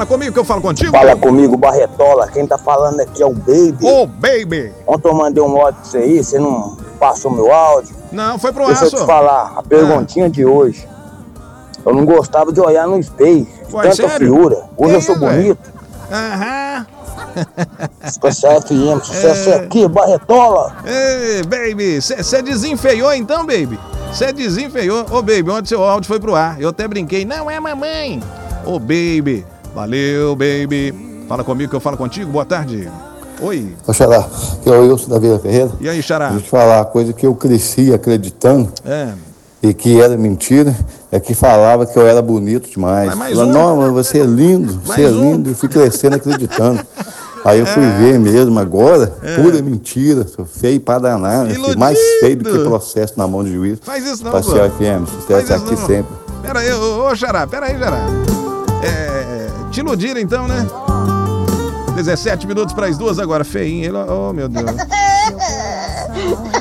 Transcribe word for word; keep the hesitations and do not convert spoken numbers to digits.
Comigo que eu falo contigo? Fala comigo, Barretola. Quem tá falando aqui é o Baby. Ô, Baby. Ontem eu mandei um áudio pra você aí, você não passou meu áudio? Não, foi pro ar, Deixa eu te falar, a perguntinha ah. de hoje. Eu não gostava de olhar no espelho. Ué, tanta sério? figura. Hoje que eu sou isso, bonito. Aham. Escuta F M, sucesso é aqui, Barretola. Ei, Baby, você desenfeiou então, Baby? Você desenfeiou. Ô, Baby, ontem seu áudio foi pro ar. Eu até brinquei. Não é mamãe. Ô, Baby. Valeu, Baby. Fala comigo que eu falo contigo. Boa tarde. Oi. Ô, Xará, que é o Wilson da Vila Ferreira. E aí, Xará? Deixa eu te falar, a coisa que eu cresci acreditando é. e que era mentira, é que falava que eu era bonito demais. Mais Falava, um. não, mas você é lindo, mais você é um. lindo. Eu fui crescendo acreditando. Aí eu fui é. ver mesmo agora, é. pura mentira, sou feio pra danar, né? Mais feio do que processo na mão de juiz. Faz isso não, Passeio F M, sucesso aqui não. sempre. Pera aí, ô, ô Xará, pera aí, Xará. É, te iludiram então, né? dezessete minutos para as duas agora, feinho. Oh, meu Deus.